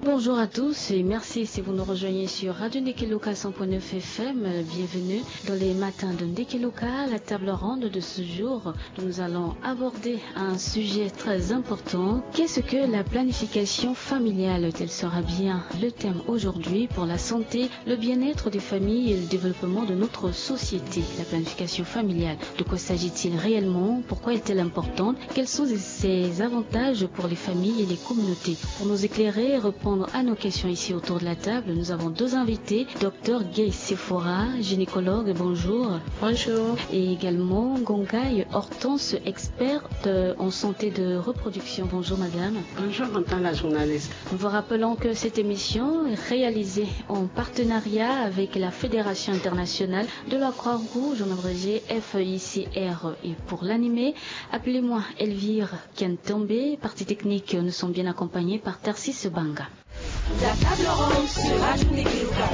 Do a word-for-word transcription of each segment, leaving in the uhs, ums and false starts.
Bonjour à tous et merci si vous nous rejoignez sur Radio Ndekeloka cent point neuf F M. Bienvenue dans les matins de Ndekeloka, la table ronde de ce jour. Nous allons aborder un sujet très important. Qu'est-ce que la planification familiale? Tel sera bien le thème aujourd'hui pour la santé, le bien-être des familles et le développement de notre société. La planification familiale, de quoi s'agit-il réellement? Pourquoi est-elle importante? Quels sont ses avantages pour les familles et les communautés? Pour nous éclairer et répondre à nos questions ici autour de la table, nous avons deux invités. Docteur Gay Sephora, gynécologue, bonjour. Bonjour. Et également Ngongai Hortense, experte en santé de reproduction. Bonjour madame. Bonjour madame la journaliste. Nous vous rappelons que cette émission est réalisée en partenariat avec la Fédération internationale de la Croix-Rouge en abrégé F I C R. Et pour l'animer, appelez-moi Elvire Kiantombe. Partie technique, nous sommes bien accompagnés par Tarsis Banga. La table ronde sur Radio Ndekeloka.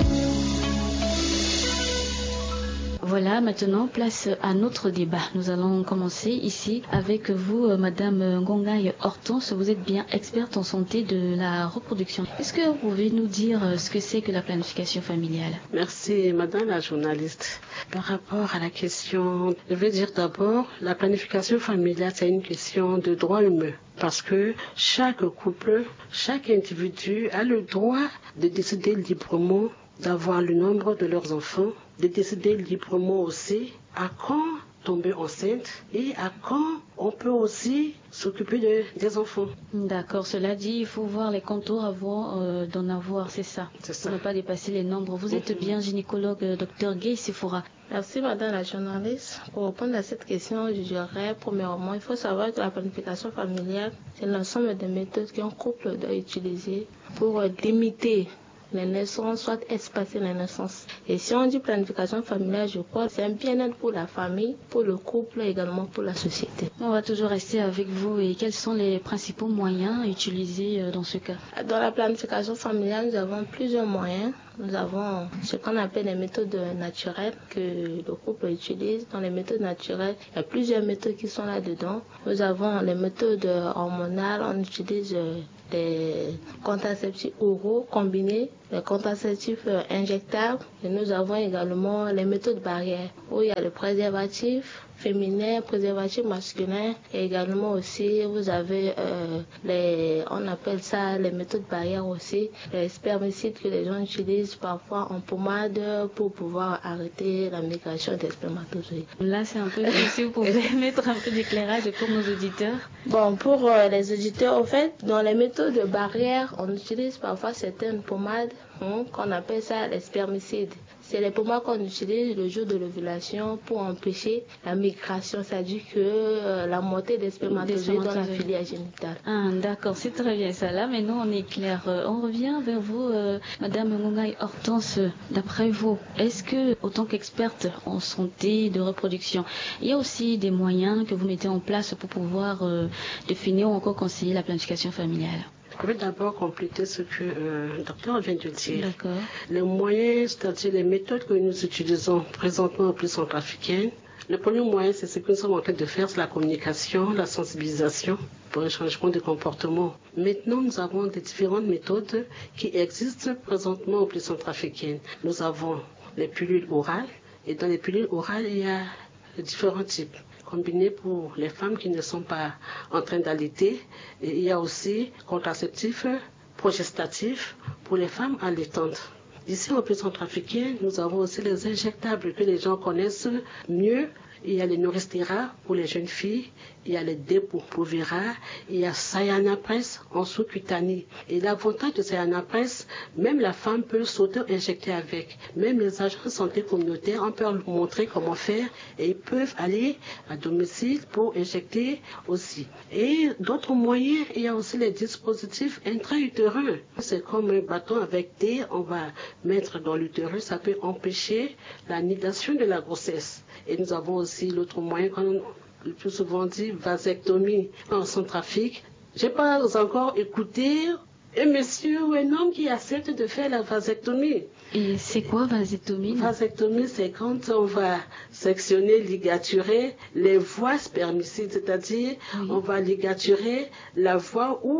Voilà, maintenant, place à notre débat. Nous allons commencer ici avec vous, Madame Ngongai Hortense. Vous êtes bien experte en santé de la reproduction. Est-ce que vous pouvez nous dire ce que c'est que la planification familiale? Merci, Madame la journaliste. Par rapport à la question, je veux dire d'abord, la planification familiale, c'est une question de droit humain. Parce que chaque couple, chaque individu a le droit de décider librement d'avoir le nombre de leurs enfants, de décider librement aussi à quand tomber enceinte et à quand on peut aussi s'occuper de, des enfants. D'accord, cela dit, il faut voir les contours avant euh, d'en avoir, c'est ça. C'est ça. Pour ne pas dépasser les nombres. Vous êtes Mm-hmm. bien gynécologue, docteur Gay Sephora. Merci madame la journaliste. Pour répondre à cette question, je dirais premièrement, il faut savoir que la planification familiale, c'est l'ensemble des méthodes qu'un couple doit utiliser pour limiter les naissances, soit espacer les naissances. Et si on dit planification familiale, je crois que c'est un bien-être pour la famille, pour le couple et également pour la société. On va toujours rester avec vous. Et quels sont les principaux moyens utilisés dans ce cas? Dans la planification familiale, nous avons plusieurs moyens. Nous avons ce qu'on appelle les méthodes naturelles que le couple utilise. Dans les méthodes naturelles, il y a plusieurs méthodes qui sont là-dedans. Nous avons les méthodes hormonales, on utilise des contraceptifs oraux combinés, les contraceptifs injectables. Et nous avons également les méthodes barrières, où il y a le préservatif féminin, préservatif masculin, et également aussi vous avez euh, les, on appelle ça les méthodes barrières aussi, les spermicides que les gens utilisent parfois en pommade pour pouvoir arrêter la migration des spermatozoïdes. Là c'est un peu difficile, vous pouvez mettre un peu d'éclairage pour nos auditeurs. Bon, pour euh, les auditeurs, au fait, dans les méthodes barrières, on utilise parfois certaines pommades hein, qu'on appelle ça les spermicides. C'est les pommades qu'on utilise le jour de l'ovulation pour empêcher la migration, c'est-à-dire que euh, la montée des spermatozoïdes dans la filière génitale. Ah, d'accord, c'est très bien ça. Là, maintenant, on est clair. Euh, on revient vers vous, euh, Madame Ngongai Hortense. D'après vous, est-ce que, autant qu'experte en santé de reproduction, il y a aussi des moyens que vous mettez en place pour pouvoir euh, définir ou encore conseiller la planification familiale? Je vais d'abord compléter ce que euh, le docteur vient de dire. D'accord. Les moyens, c'est-à-dire les méthodes que nous utilisons présentement au plus centrafricain. Le premier moyen, c'est ce que nous sommes en train de faire, c'est la communication, la sensibilisation pour un changement de comportement. Maintenant, nous avons des différentes méthodes qui existent présentement au plus centrafricain. Nous avons les pilules orales, et dans les pilules orales, il y a différents types. Combinés pour les femmes qui ne sont pas en train d'allaiter. Et il y a aussi contraceptifs progestatifs pour les femmes allaitantes. Ici, au pays centrafricain, nous avons aussi les injectables que les gens connaissent mieux. Il y a les Nouristera pour les jeunes filles, il y a les Depo-Provera, il y a Sayanapress en sous-cutané. Et l'avantage de Sayanapress, même la femme peut s'auto-injecter avec. Même les agents de santé communautaire, on peut leur montrer comment faire et ils peuvent aller à domicile pour injecter aussi. Et d'autres moyens, il y a aussi les dispositifs intra-utérins. C'est comme un bâton avec thé, on va mettre dans l'utérus, ça peut empêcher la nidation de la grossesse. Et nous avons aussi l'autre moyen qu'on le plus souvent dit vasectomie en Centrafrique. Je n'ai pas encore écouté un monsieur ou un homme qui accepte de faire la vasectomie. Et c'est quoi vasectomie? Vasectomie, c'est quand on va sectionner, ligaturer les voies spermicides, c'est-à-dire oui. on va ligaturer la voie où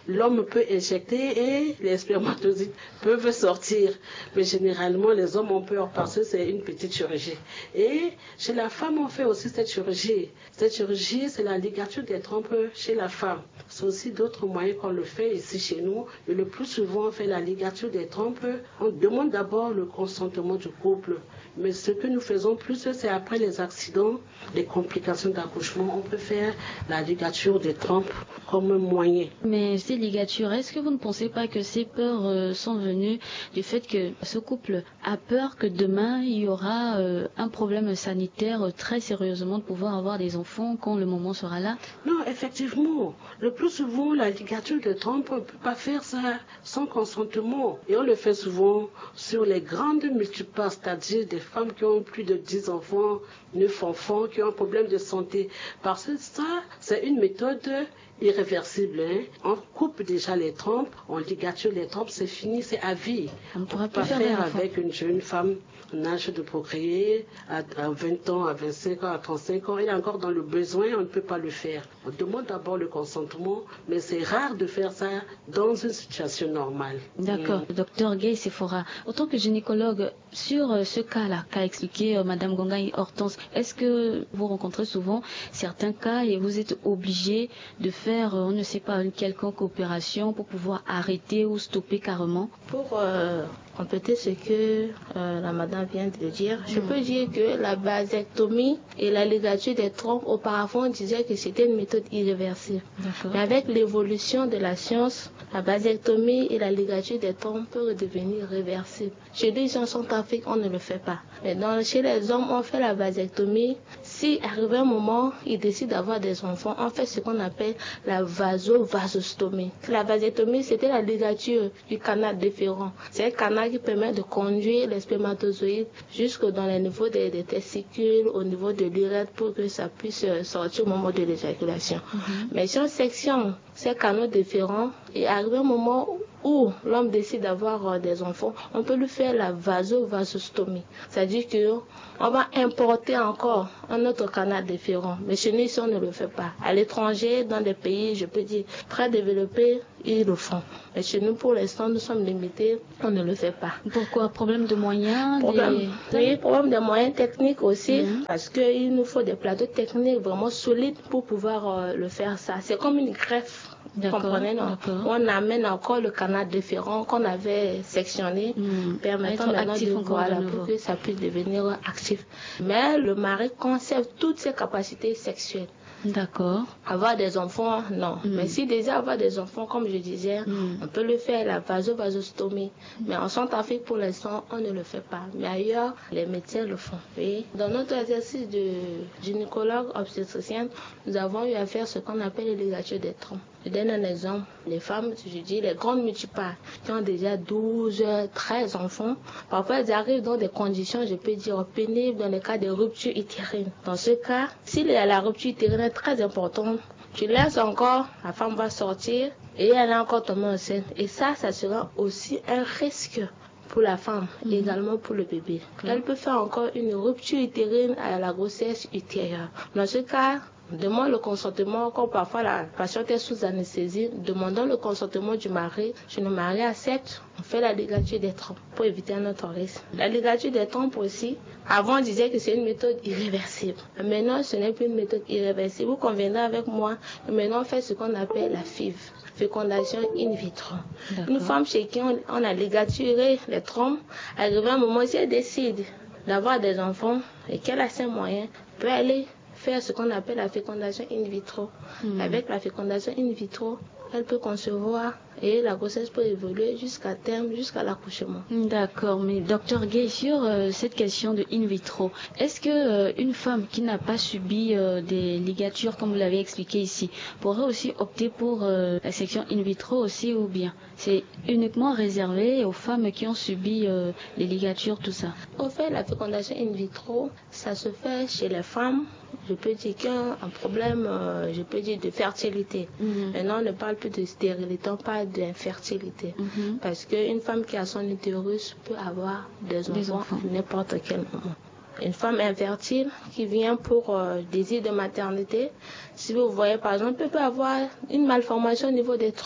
l'homme peut injecter et les spermatozoïdes peuvent sortir. Mais généralement, les hommes ont peur parce que c'est une petite chirurgie. Et chez la femme, on fait aussi cette chirurgie. Cette chirurgie, c'est la ligature des trompes chez la femme. C'est aussi d'autres moyens qu'on le fait ici chez nous. Mais le plus souvent, on fait la ligature des trompes. On demande d'abord le consentement du couple. Mais ce que nous faisons plus, c'est après les accidents, les complications d'accouchement, on peut faire la ligature des trompes comme moyen. Mais ces ligatures, est-ce que vous ne pensez pas que ces peurs euh, sont venues du fait que ce couple a peur que demain il y aura euh, un problème sanitaire euh, très sérieusement de pouvoir avoir des enfants quand le moment sera là? Non, effectivement. Le plus souvent, la ligature des trompes, on ne peut pas faire ça sans consentement. Et on le fait souvent sur les grandes multiparts, c'est-à-dire des femmes qui ont plus de dix enfants, neuf enfants, qui ont un problème de santé. Parce que ça, c'est une méthode irréversible. Hein. On coupe déjà les trompes, on ligature les trompes, c'est fini, c'est à vie. On ne pourra pas plus faire, faire d'enfants. avec une jeune femme en âge de procréer à, à vingt ans, à vingt-cinq ans, à trente-cinq ans. Elle est encore dans le besoin, on ne peut pas le faire. On demande d'abord le consentement, mais c'est rare de faire ça dans une situation normale. D'accord. Mm. Docteur Gay Sephora, en tant que gynécologue, sur euh, ce cas-là qu'a expliqué euh, Madame Gongaï Hortense, est-ce que vous rencontrez souvent certains cas et vous êtes obligé de faire, euh, on ne sait pas, une quelconque opération pour pouvoir arrêter ou stopper carrément? Pour euh, compléter ce que euh, la madame vient de dire, je peux dire que la vasectomie et la ligature des trompes, auparavant on disait que c'était une méthode irréversible. D'accord. Mais avec l'évolution de la science, la vasectomie et la ligature des trompes peuvent devenir réversibles. Chez les gens en Afrique, on ne le fait pas. Mais dans, chez les hommes, on fait la vasectomie. Si arrivé un moment, ils décident d'avoir des enfants, on fait ce qu'on appelle la vasovasostomie. La vasectomie, c'était la ligature du canal déférent. C'est un canal qui permet de conduire les spermatozoïdes jusque dans les niveaux des, des testicules, au niveau de l'urètre, pour que ça puisse sortir au moment de l'éjaculation. Mm-hmm. Mais si on sectionne ces canaux déférents, et arrivé un moment où l'homme décide d'avoir des enfants, on peut lui faire la vasovasostomie. C'est-à-dire qu'on va importer encore un autre canal déférent. Mais chez nous, ici, on ne le fait pas. À l'étranger, dans des pays, je peux dire, très développés, ils le font. Mais chez nous, pour l'instant, nous sommes limités, on ne le fait pas. Pourquoi? Problème de moyens? Problème, des... Oui, problème de moyens techniques aussi, mm-hmm. parce qu'il nous faut des plateaux techniques vraiment solides pour pouvoir euh, le faire ça. C'est comme une greffe. D'accord, comprenez, non? On amène encore le canal déférent qu'on avait sectionné, mmh. permettant maintenant de, voilà, de pour que ça puisse devenir actif. Mais le mari conserve toutes ses capacités sexuelles. D'accord. Avoir des enfants, non. Mm. Mais si désire avoir des enfants, comme je disais, mm. on peut le faire, la vasovasostomie. Mm. Mais en Centrafrique, pour l'instant, on ne le fait pas. Mais ailleurs, les médecins le font. Oui. Dans notre exercice de gynécologue obstétricienne, nous avons eu à faire ce qu'on appelle les ligatures des trompes. Je donne un exemple. Les femmes, je dis, les grandes multiparts, qui ont déjà douze, treize enfants, parfois elles arrivent dans des conditions, je peux dire, pénibles dans le cas de rupture utérine. Dans ce cas, si la rupture utérine est très importante, tu laisses encore, la femme va sortir et elle est encore tombée enceinte. Et ça, ça sera aussi un risque pour la femme, mmh. également pour le bébé. Mmh. Elle peut faire encore une rupture utérine à la grossesse ultérieure. Dans ce cas, demande le consentement, comme parfois la patiente est sous anesthésie, demandons le consentement du mari. Si le mari accepte, on fait la ligature des trompes pour éviter un autre risque. La ligature des trompes aussi, avant on disait que c'est une méthode irréversible. Maintenant, ce n'est plus une méthode irréversible. Vous conviendrez avec moi, maintenant on fait ce qu'on appelle la F I V, fécondation in vitro. D'accord. Une femme chez qui on, on a ligaturé les trompes, arrivé un moment, si elle décide d'avoir des enfants et qu'elle a ses moyens, peut aller faire ce qu'on appelle la fécondation in vitro. Mmh. Avec la fécondation in vitro, elle peut concevoir et la grossesse peut évoluer jusqu'à terme, jusqu'à l'accouchement. D'accord, mais docteur Gay, sur euh, cette question de in vitro, est-ce que euh, une femme qui n'a pas subi euh, des ligatures, comme vous l'avez expliqué ici, pourrait aussi opter pour euh, la section in vitro aussi, ou bien c'est uniquement réservé aux femmes qui ont subi euh, les ligatures, tout ça? Au fait, la fécondation in vitro, ça se fait chez les femmes. Je peux dire qu'il y a un problème, euh, je peux dire, de fertilité. Mm-hmm. Maintenant, on ne parle plus de stérilité, on parle d'infertilité. Mm-hmm. Parce qu'une femme qui a son utérus peut avoir des enfants, des enfants. à n'importe quel moment. Une femme infertile qui vient pour euh, désir de maternité, si vous voyez par exemple, elle peut avoir une malformation au niveau des trompes.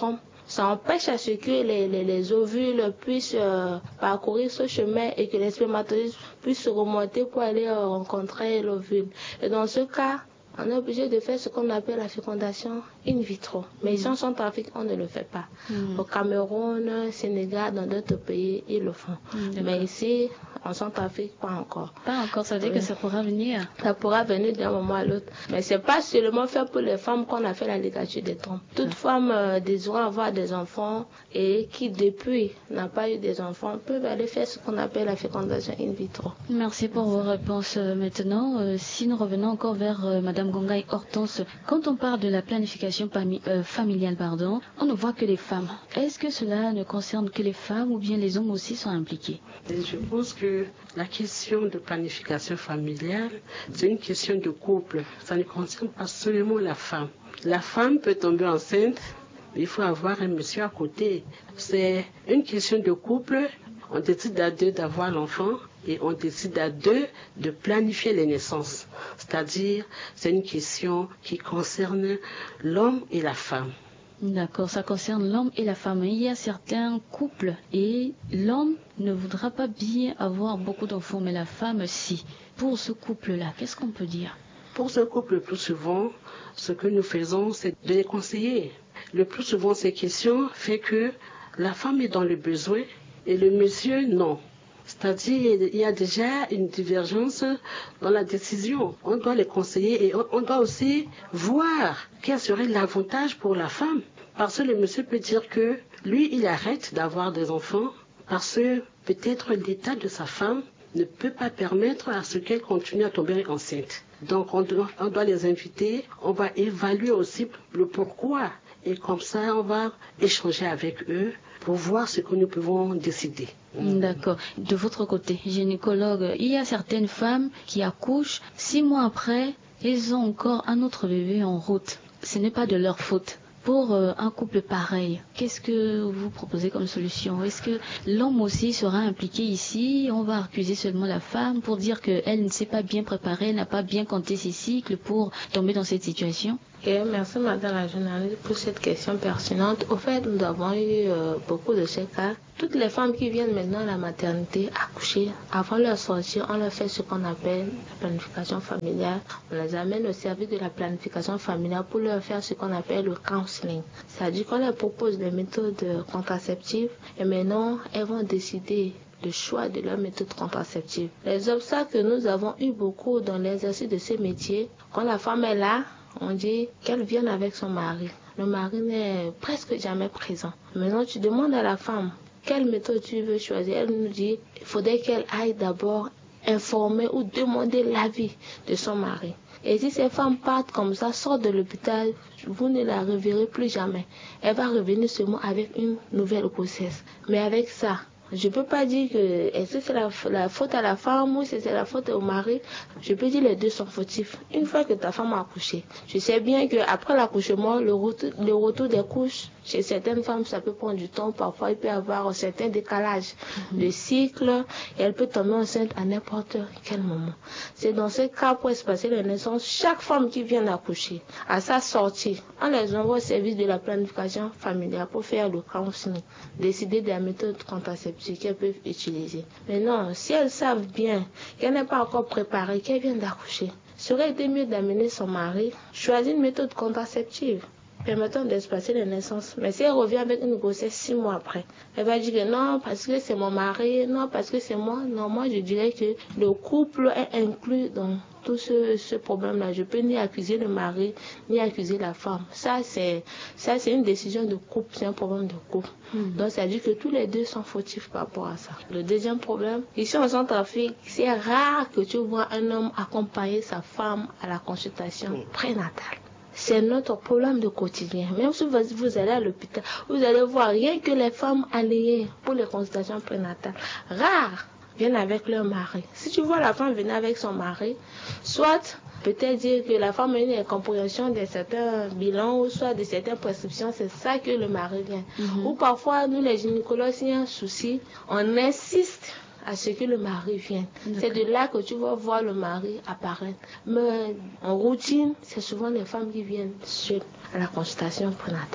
ça empêche à ce que les, les, les ovules puissent euh, parcourir ce chemin et que les spermatozoïdes puissent remonter pour aller euh, rencontrer l'ovule. Et dans ce cas, on est obligé de faire ce qu'on appelle la fécondation in vitro. Mais ici en Centrafrique, on ne le fait pas. Mm. Au Cameroun, Sénégal, dans d'autres pays, ils le font. Mm, mais ici, en Centrafrique, pas encore. Pas encore, ça veut dire oui. que ça pourra venir. Ça pourra venir d'un moment à l'autre. Mais c'est pas seulement fait pour les femmes qu'on a fait la ligature des trompes. Toute ah. femme euh, désirant avoir des enfants et qui depuis n'a pas eu des enfants peuvent aller faire ce qu'on appelle la fécondation in vitro. Merci pour vos réponses euh, maintenant. Euh, si nous revenons encore vers euh, Madame Gongaï Hortense, quand on parle de la planification pami- euh, familiale, pardon, on ne voit que les femmes. Est-ce que cela ne concerne que les femmes ou bien les hommes aussi sont impliqués? Et je pense que la question de planification familiale, c'est une question de couple. Ça ne concerne pas seulement la femme. La femme peut tomber enceinte, mais il faut avoir un monsieur à côté. C'est une question de couple. On décide à deux d'avoir l'enfant et on décide à deux de planifier les naissances. C'est-à-dire, c'est une question qui concerne l'homme et la femme. D'accord, ça concerne l'homme et la femme. Il y a certains couples et l'homme ne voudra pas bien avoir beaucoup d'enfants, mais la femme, si. Pour ce couple-là, qu'est-ce qu'on peut dire? Pour ce couple, le plus souvent, ce que nous faisons, c'est de les conseiller. Le plus souvent, ces questions font que la femme est dans le besoin et le monsieur, non. C'est-à-dire, il y a déjà une divergence dans la décision. On doit les conseiller et on doit aussi voir quel serait l'avantage pour la femme. Parce que le monsieur peut dire que lui, il arrête d'avoir des enfants parce que peut-être l'état de sa femme ne peut pas permettre à ce qu'elle continue à tomber enceinte. Donc, on doit, on doit les inviter, on va évaluer aussi le pourquoi. Et comme ça, on va échanger avec eux pour voir ce que nous pouvons décider. D'accord. De votre côté, gynécologue, il y a certaines femmes qui accouchent, six mois après, elles ont encore un autre bébé en route. Ce n'est pas de leur faute. Pour euh, un couple pareil, qu'est-ce que vous proposez comme solution? Est-ce que l'homme aussi sera impliqué ici? On va accuser seulement la femme pour dire qu'elle ne s'est pas bien préparée, n'a pas bien compté ses cycles pour tomber dans cette situation? Okay, merci Madame la journaliste pour cette question pertinente. Au fait, nous avons eu euh, beaucoup de ces cas. Toutes les femmes qui viennent maintenant à la maternité accoucher, avant leur sortie, on leur fait ce qu'on appelle la planification familiale. On les amène au service de la planification familiale pour leur faire ce qu'on appelle le counseling. C'est-à-dire qu'on leur propose des méthodes contraceptives et maintenant, elles vont décider le choix de leur méthode contraceptive. Les obstacles que nous avons eu beaucoup dans l'exercice de ces métiers, quand la femme est là, on dit qu'elle vienne avec son mari. Le mari n'est presque jamais présent. Maintenant, tu demandes à la femme quelle méthode tu veux choisir. Elle nous dit qu'il faudrait qu'elle aille d'abord informer ou demander l'avis de son mari. Et si ces femmes partent comme ça, sortent de l'hôpital, vous ne la reverrez plus jamais. Elle va revenir seulement avec une nouvelle grossesse. Mais avec ça, je ne peux pas dire que est-ce que c'est la, la faute à la femme ou si c'est la faute au mari. Je peux dire les deux sont fautifs. Une fois que ta femme a accouché, je sais bien qu'après l'accouchement, le retour, le retour des couches, chez certaines femmes, ça peut prendre du temps. Parfois, il peut y avoir un certain décalage mm-hmm. de cycle et elle peut tomber enceinte à n'importe quel moment. C'est dans ce cas pour espacer les naissances, chaque femme qui vient d'accoucher, à sa sortie, on les envoie au service de la planification familiale pour faire le counseling, décider des méthodes contraceptives qu'elles peuvent utiliser. Mais non, si elles savent bien qu'elle n'est pas encore préparée, qu'elle vient d'accoucher, serait été mieux d'amener son mari, choisir une méthode contraceptive permettant d'espacer les naissances. Mais si elle revient avec une grossesse six mois après, elle va dire que non, parce que c'est mon mari, non, parce que c'est moi. Non, moi, je dirais que le couple est inclus dans tout ce, ce problème-là. Je peux ni accuser le mari, ni accuser la femme. Ça, c'est, ça, c'est une décision de couple, c'est un problème de couple. Mm. Donc, ça dit que tous les deux sont fautifs par rapport à ça. Le deuxième problème, ici en Centrafrique, c'est rare que tu vois un homme accompagner sa femme à la consultation mm. prénatale. C'est notre problème de quotidien. Même si vous, vous allez à l'hôpital, vous allez voir rien que les femmes alliées pour les consultations prénatales. Rares viennent avec leur mari. Si tu vois la femme venir avec son mari, soit peut-être dire que la femme a une incompréhension de certains bilans ou soit de certaines prescriptions, c'est ça que le mari vient. Mm-hmm. Ou parfois, nous les gynécologues, s'il y a un souci, on insiste à ce que le mari vienne. D'accord. C'est de là que tu vas voir le mari apparaître. Mais en routine, c'est souvent les femmes qui viennent seules à la consultation prénatale.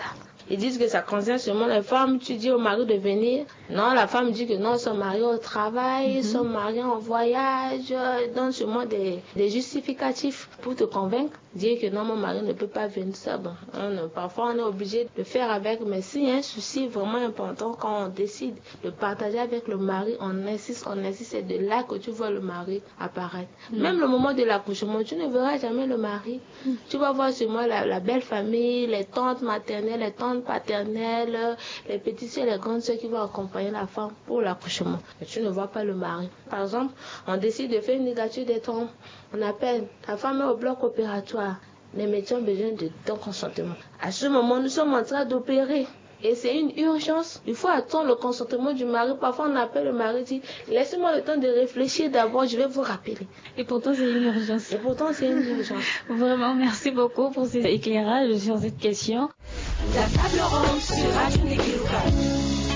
Ils disent que ça concerne seulement les femmes. Tu dis au mari de venir. Non, la femme dit que non, son mari au travail, mm-hmm. son mari en voyage. Donne seulement des, des justificatifs pour te convaincre. Dire que non, mon mari ne peut pas venir. Ça, bon, on, parfois, on est obligé de faire avec. Mais s'il y a un souci vraiment important, quand on décide de partager avec le mari, on insiste, on insiste. C'est de là que tu vois le mari apparaître. Mm. Même le moment de l'accouchement, tu ne verras jamais le mari. Mm. Tu vas voir seulement la, la belle famille, les tantes maternelles, les tantes paternelles, les petites soeurs, les grandes soeurs qui vont accompagner la femme pour l'accouchement. Mais tu ne vois pas le mari. Par exemple, on décide de faire une ligature des trompes. On appelle, la femme est au bloc opératoire. Les médecins ont besoin de ton consentement. À ce moment, nous sommes en train d'opérer. Et c'est une urgence. Il faut attendre le consentement du mari. Parfois, on appelle le mari, dit, laissez-moi le temps de réfléchir d'abord, je vais vous rappeler. Et pourtant, c'est une urgence. Et pourtant, c'est une urgence. Vraiment, merci beaucoup pour ces éclairages sur cette question. La table ronde sur Radio Nekeluka.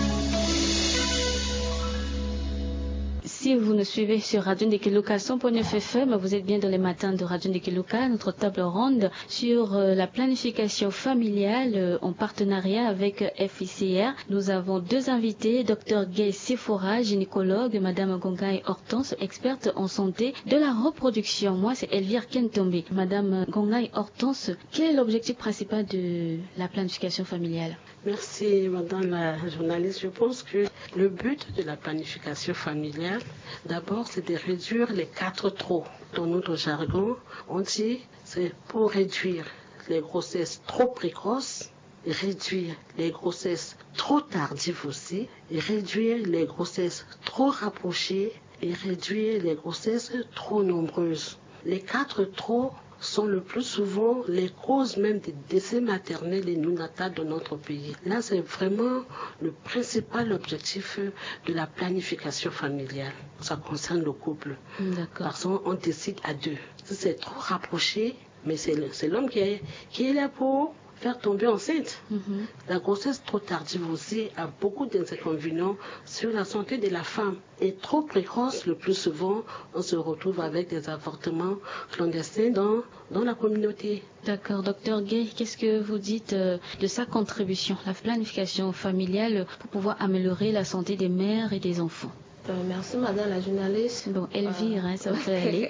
Si vous nous suivez sur Radio Nekeluka cent point neuf F M, vous êtes bien dans les matins de Radio Nekeluka, notre table ronde sur euh, la planification familiale euh, en partenariat avec euh, F I C R. Nous avons deux invités, Dr Gay Sephora, gynécologue, Madame Gongaï Hortense, experte en santé de la reproduction. Moi, c'est Elvire Kentombe. Madame Gongaï Hortense, quel est l'objectif principal de la planification familiale? Merci, Madame la journaliste. Je pense que le but de la planification familiale, d'abord, c'est de réduire les quatre trop. Dans notre jargon, on dit c'est pour réduire les grossesses trop précoces, réduire les grossesses trop tardives aussi, et réduire les grossesses trop rapprochées et réduire les grossesses trop nombreuses. Les quatre trop sont le plus souvent les causes même des décès maternels et néonatals dans notre pays. Là, c'est vraiment le principal objectif de la planification familiale. Ça concerne le couple. D'accord. Parce qu'on décide à deux. Si c'est trop rapproché, mais c'est, le, c'est l'homme qui est, qui est là pour faire tomber enceinte. Mm-hmm. La grossesse trop tardive aussi a beaucoup d'inconvénients sur la santé de la femme. Et trop précoce, le plus souvent, on se retrouve avec des avortements clandestins dans, dans la communauté. D'accord. Docteur Gay, qu'est-ce que vous dites euh, de sa contribution, la planification familiale, pour pouvoir améliorer la santé des mères et des enfants? Euh, merci Madame la journaliste. Bon, Elvire, euh... hein, ça peut aller.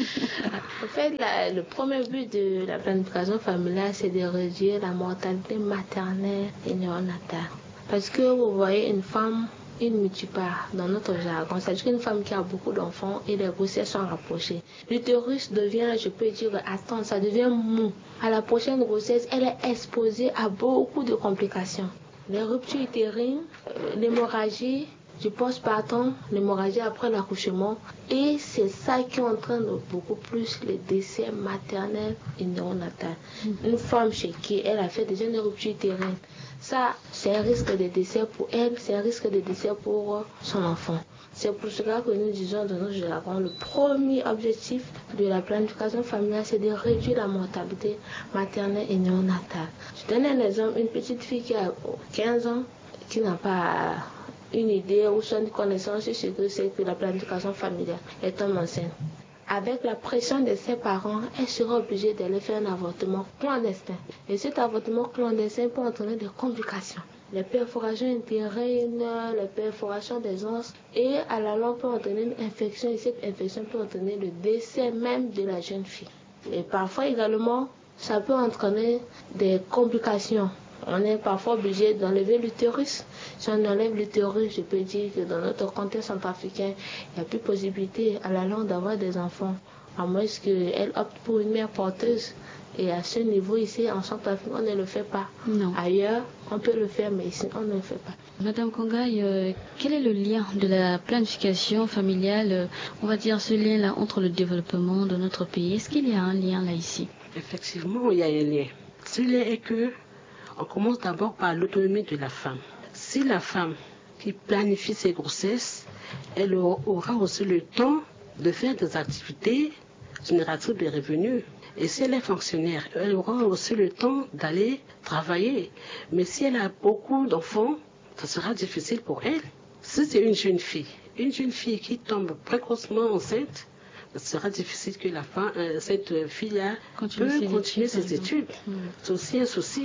En fait, la, le premier but de la planification familiale, c'est de réduire la mortalité maternelle et néonatale. Parce que vous voyez, une femme, une multipare dans notre jargon, c'est-à-dire qu'une femme qui a beaucoup d'enfants et les grossesses sont rapprochées. L'utérus devient, je peux dire, attends, ça devient mou. À la prochaine grossesse, elle est exposée à beaucoup de complications. Les ruptures utérines, euh, l'hémorragie, du postpartum, l'hémorragie après l'accouchement, et c'est ça qui entraîne beaucoup plus les décès maternels et néonatals. Mm-hmm. Une femme chez qui elle a fait déjà une rupture utérine, ça c'est un risque de décès pour elle, c'est un risque de décès pour son enfant. C'est pour cela que nous disons dans notre jargon, le premier objectif de la planification familiale, c'est de réduire la mortalité maternelle et néonatale. Je donne un exemple, une petite fille qui a quinze ans, qui n'a pas une idée ou une connaissance sur ce que c'est que la planification familiale, est tombe enceinte. Avec la pression de ses parents, elle sera obligée d'aller faire un avortement clandestin. Et cet avortement clandestin peut entraîner des complications. Les perforations utérines, les perforations des os, et à la longue peut entraîner une infection, et cette infection peut entraîner le décès même de la jeune fille. Et parfois également, ça peut entraîner des complications. On est parfois obligé d'enlever l'utérus. Si on enlève l'utérus, je peux dire que dans notre contexte centrafricain, il n'y a plus possibilité à la longue d'avoir des enfants, à moins qu'elle opte pour une mère porteuse. Et à ce niveau ici, en Centrafrique, on ne le fait pas. Non. Ailleurs, on peut le faire, mais ici, on ne le fait pas. Madame Kongaï, euh, quel est le lien de la planification familiale, euh, on va dire ce lien-là, entre le développement de notre pays? Est-ce qu'il y a un lien là ici? Effectivement, il y a un lien. Ce lien est que on commence d'abord par l'autonomie de la femme. Si la femme qui planifie ses grossesses, elle aura aussi le temps de faire des activités génératrices de revenus. Et si elle est fonctionnaire, elle aura aussi le temps d'aller travailler. Mais si elle a beaucoup d'enfants, ça sera difficile pour elle. Si c'est une jeune fille, une jeune fille qui tombe précocement enceinte, ce sera difficile que la femme, euh, cette fille-là continue peut ses continuer études, ses études. Mmh. C'est aussi un souci.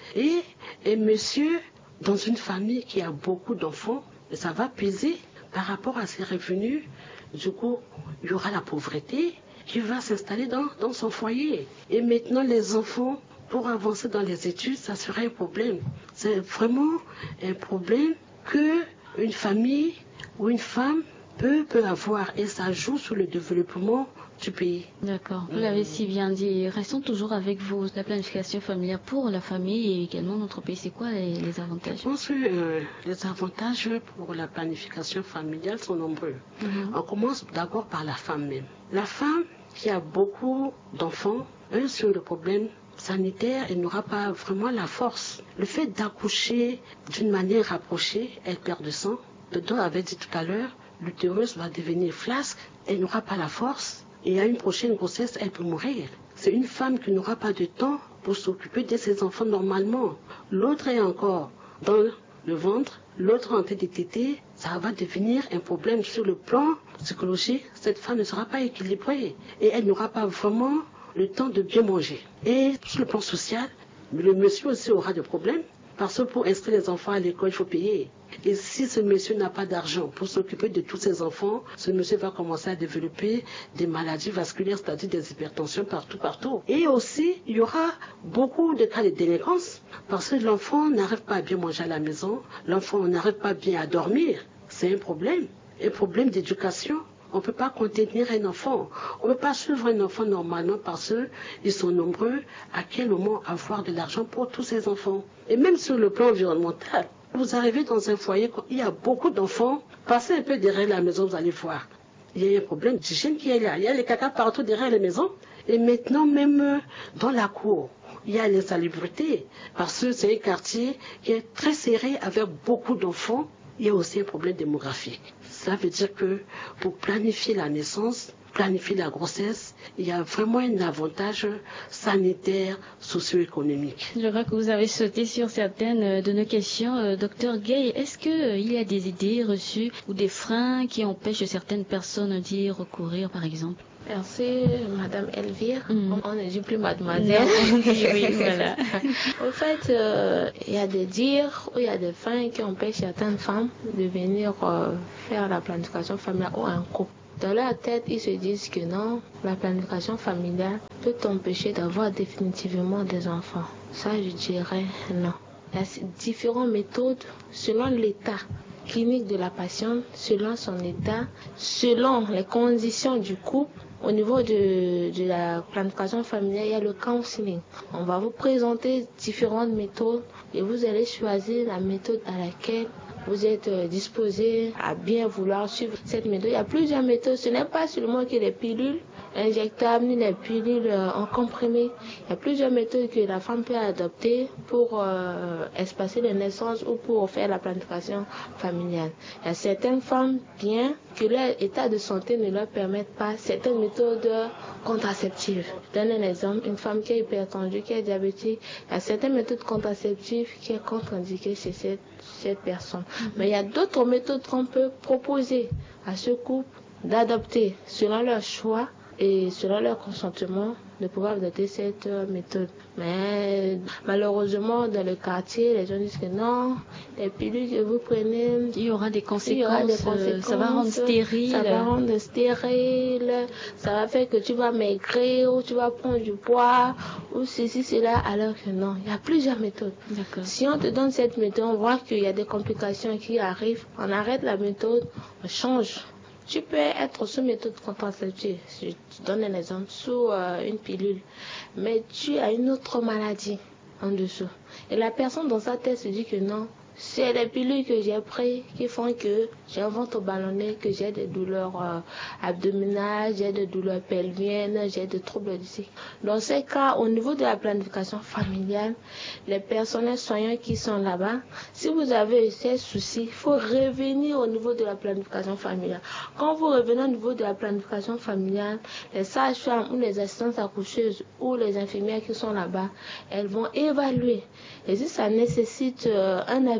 Et, et monsieur, dans une famille qui a beaucoup d'enfants, ça va peser par rapport à ses revenus. Du coup, il y aura la pauvreté qui va s'installer dans, dans son foyer. Et maintenant, les enfants, pour avancer dans les études, ça serait un problème. C'est vraiment un problème qu'une famille ou une femme peut, peut avoir. Et ça joue sur le développement du pays. D'accord, vous l'avez si bien dit. Restons toujours avec vous. La planification familiale pour la famille et également notre pays, c'est quoi les, les avantages? Je pense que euh, les avantages pour la planification familiale sont nombreux. Mm-hmm. On commence d'abord par la femme même. La femme qui a beaucoup d'enfants, eux, sur le problème sanitaire, elle n'aura pas vraiment la force. Le fait d'accoucher d'une manière rapprochée, elle perd de sang. Le docteur avait dit tout à l'heure, l'utérus va devenir flasque, elle n'aura pas la force. Et à une prochaine grossesse, elle peut mourir. C'est une femme qui n'aura pas de temps pour s'occuper de ses enfants normalement. L'autre est encore dans le ventre, l'autre en train de téter. Ça va devenir un problème sur le plan psychologique. Cette femme ne sera pas équilibrée et elle n'aura pas vraiment le temps de bien manger. Et sur le plan social, le monsieur aussi aura des problèmes. Parce que pour inscrire les enfants à l'école, il faut payer. Et si ce monsieur n'a pas d'argent pour s'occuper de tous ses enfants, ce monsieur va commencer à développer des maladies vasculaires, c'est-à-dire des hypertensions partout, partout. Et aussi, il y aura beaucoup de cas de délinquance parce que l'enfant n'arrive pas à bien manger à la maison, l'enfant n'arrive pas bien à dormir. C'est un problème, un problème d'éducation. On ne peut pas contenir un enfant. On ne peut pas suivre un enfant normalement parce qu'ils sont nombreux. À quel moment avoir de l'argent pour tous ces enfants? Et même sur le plan environnemental, vous arrivez dans un foyer, il y a beaucoup d'enfants. Passez un peu derrière la maison, vous allez voir. Il y a un problème d'hygiène qui est là. Il y a les caca partout derrière les maisons. Et maintenant, même dans la cour, il y a l'insalubrité. Parce que c'est un quartier qui est très serré avec beaucoup d'enfants. Il y a aussi un problème démographique. Ça veut dire que pour planifier la naissance, planifier la grossesse, il y a vraiment un avantage sanitaire, socio-économique. Je crois que vous avez sauté sur certaines de nos questions. Euh, docteur Gay, est-ce qu'il euh, y a des idées reçues ou des freins qui empêchent certaines personnes d'y recourir, par exemple? Merci, Madame Elvire. Mm. On, on ne dit plus Mademoiselle. Non, oui, oui, voilà. En fait, euh, il y a des dires ou il y a des freins qui empêchent certaines femmes de venir euh, faire la planification familiale ou un couple. Dans leur tête, ils se disent que non, la planification familiale peut t'empêcher d'avoir définitivement des enfants. Ça, je dirais non. Il y a différentes méthodes selon l'état clinique de la patiente, selon son état, selon les conditions du couple. Au niveau de, de la planification familiale, il y a le counseling. On va vous présenter différentes méthodes et vous allez choisir la méthode à laquelle vous êtes disposé à bien vouloir suivre cette méthode. Il y a plusieurs méthodes. Ce n'est pas seulement que les pilules injectables ni les pilules en comprimé. Il y a plusieurs méthodes que la femme peut adopter pour euh, espacer les naissances ou pour faire la planification familiale. Il y a certaines femmes, bien que leur état de santé ne leur permette pas certaines méthodes contraceptives. Je donne un exemple, une femme qui est hypertendue, qui est diabétique, il y a certaines méthodes contraceptives qui sont contre-indiquées chez cette, cette personne. Mm-hmm. Mais il y a d'autres méthodes qu'on peut proposer à ce couple d'adopter selon leur choix et selon leur consentement de pouvoir adopter cette méthode. Mais malheureusement, dans le quartier, les gens disent que non, les pilules que vous prenez, il y aura des conséquences, il y aura des conséquences, ça va rendre stérile. Ça va rendre stérile, ça va faire que tu vas maigrir ou tu vas prendre du poids ou ceci, cela, alors que non, il y a plusieurs méthodes. D'accord. Si on te donne cette méthode, on voit qu'il y a des complications qui arrivent, on arrête la méthode, on change. Tu peux être sous méthode contraceptive, je te donne un exemple, sous euh, une pilule, mais tu as une autre maladie en dessous. Et la personne dans sa tête se dit que non, c'est les pilules que j'ai prises qui font que j'ai un ventre ballonné, que j'ai des douleurs euh, abdominales, j'ai des douleurs pelviennes, j'ai des troubles du cycle. Dans ces cas, au niveau de la planification familiale, les personnels soignants qui sont là-bas, si vous avez ces soucis, il faut revenir au niveau de la planification familiale. Quand vous revenez au niveau de la planification familiale, les sages-femmes ou les assistantes accoucheuses ou les infirmières qui sont là-bas, elles vont évaluer. Et si ça nécessite euh, un avis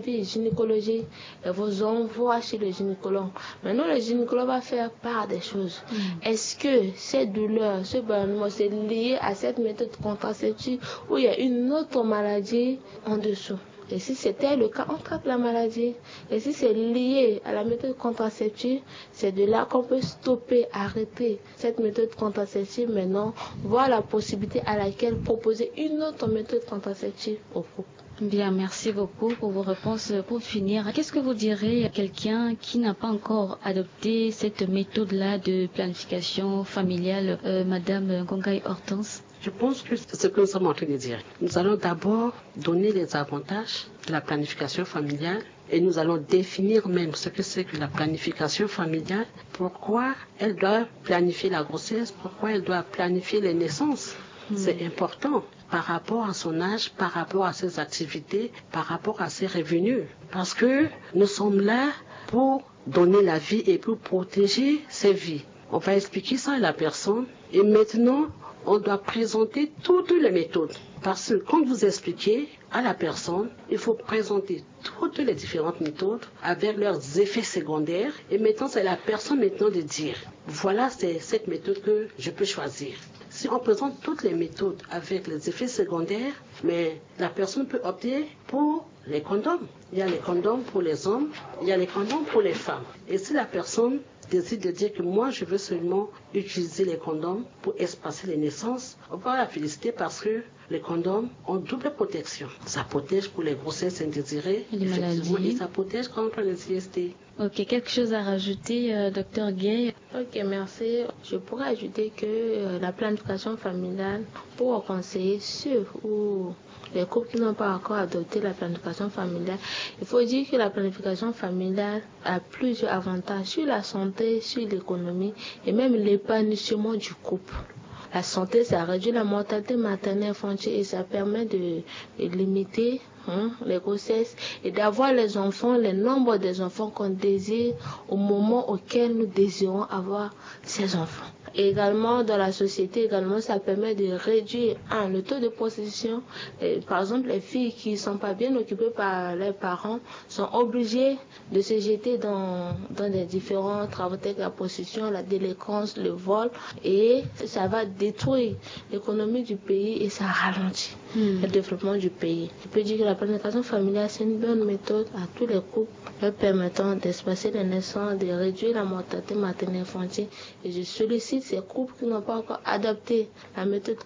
avis gynécologique, elle vous envoie chez le gynécologue. Maintenant, le gynécologue va faire part des choses. Mm. Est-ce que cette douleur, ce ballonnement, c'est lié à cette méthode contraceptive ou il y a une autre maladie en dessous? Et si c'était le cas, on traite la maladie. Et si c'est lié à la méthode contraceptive, c'est de là qu'on peut stopper, arrêter cette méthode contraceptive maintenant, voir la possibilité à laquelle proposer une autre méthode contraceptive au couple. Bien, merci beaucoup pour vos réponses. Pour finir, qu'est-ce que vous direz à quelqu'un qui n'a pas encore adopté cette méthode-là de planification familiale, euh, Madame Gongaï Hortense? Je pense que c'est ce que nous sommes en train de dire. Nous allons d'abord donner les avantages de la planification familiale et nous allons définir même ce que c'est que la planification familiale, pourquoi elle doit planifier la grossesse, pourquoi elle doit planifier les naissances. Mmh. C'est important par rapport à son âge, par rapport à ses activités, par rapport à ses revenus. Parce que nous sommes là pour donner la vie et pour protéger ses vies. On va expliquer ça à la personne et maintenant, on doit présenter toutes les méthodes. Parce que quand vous expliquez à la personne, il faut présenter toutes les différentes méthodes avec leurs effets secondaires. Et maintenant, c'est la personne maintenant de dire, voilà, c'est cette méthode que je peux choisir. Si on présente toutes les méthodes avec les effets secondaires, mais la personne peut opter pour les condoms. Il y a les condoms pour les hommes, il y a les condoms pour les femmes. Et si la personne décide de dire que moi je veux seulement utiliser les condoms pour espacer les naissances, on va la féliciter parce que les condoms ont double protection. Ça protège pour les grossesses indésirées, les maladies, et ça protège contre les I S T. Ok, quelque chose à rajouter, euh, docteur Gay? Ok, merci. Je pourrais ajouter que euh, la planification familiale, pour conseiller ceux ou les couples qui n'ont pas encore adopté la planification familiale, il faut dire que la planification familiale a plusieurs avantages sur la santé, sur l'économie et même l'épanouissement du couple. La santé, ça réduit la mortalité maternelle infantile et ça permet de, de limiter hein, les grossesses et d'avoir les enfants, le nombre des enfants qu'on désire au moment auquel nous désirons avoir ces enfants. Et également, dans la société, également, ça permet de réduire un, le taux de prostitution. Et, par exemple, les filles qui ne sont pas bien occupées par leurs parents sont obligées de se jeter dans, dans les différents travaux tels que la prostitution, la délinquance, le vol. Et ça va détruire l'économie du pays et ça ralentit mmh. le développement du pays. Je peux dire que la planification familiale, c'est une bonne méthode à tous les couples, leur permettant d'espacer les naissances, de réduire la mortalité maternelle infantile. Et je sollicite ces couples qui n'ont pas encore adopté la méthode